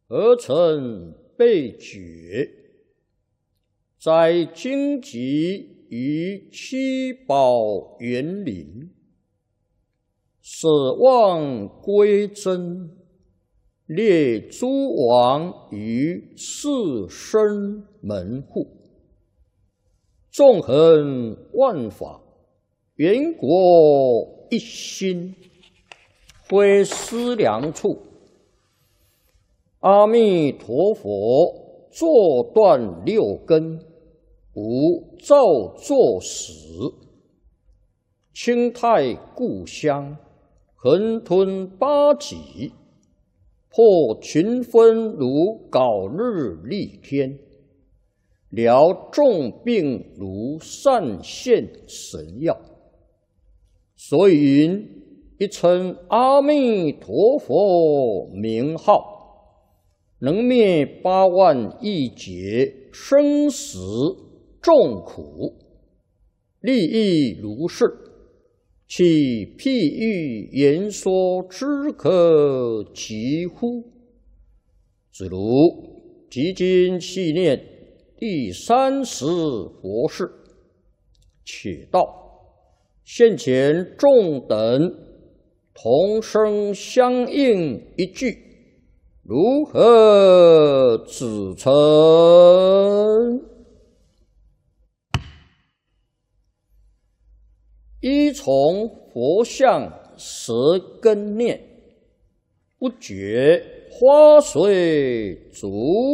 而成被觉，在荆棘于七宝园林，舍望归真，列诸王于四生门户，纵横万法，圆国一心，非思量处。阿弥陀佛，坐断六根，无造作始。清泰故乡，恒吞八极，破群分如槁日丽天，疗众病如善现神药。所以云：一称阿弥陀佛名号，能灭8万亿劫生死众苦，利益如是，其譬喻言说之可及乎？子如即今细念第30佛事，且道现前众等同声相应一句，如何指称？依从佛像舌根念，不觉花随足